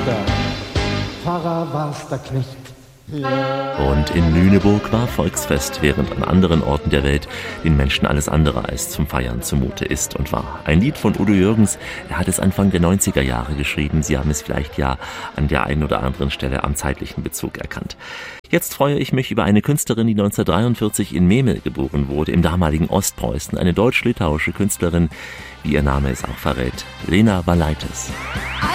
Der Pfarrer war's der Knecht. Und in Lüneburg war Volksfest, während an anderen Orten der Welt den Menschen alles andere als zum Feiern zumute ist und war. Ein Lied von Udo Jürgens, er hat es Anfang der 90er Jahre geschrieben. Sie haben es vielleicht ja an der einen oder anderen Stelle am zeitlichen Bezug erkannt. Jetzt freue ich mich über eine Künstlerin, die 1943 in Memel geboren wurde, im damaligen Ostpreußen. Eine deutsch-litauische Künstlerin, wie ihr Name es auch verrät, Lena Valaitis.